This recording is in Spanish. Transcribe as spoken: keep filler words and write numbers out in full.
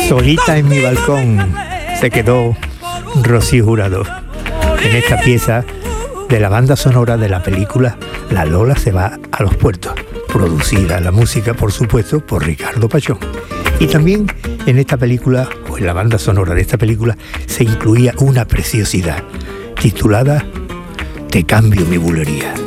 Solita en mi balcón se quedó Rocío Jurado en esta pieza de la banda sonora de la película La Lola se va a los puertos, producida la música, por supuesto, por Ricardo Pachón. Y también en esta película, o en la banda sonora de esta película, se incluía una preciosidad titulada Te cambio mi bulería.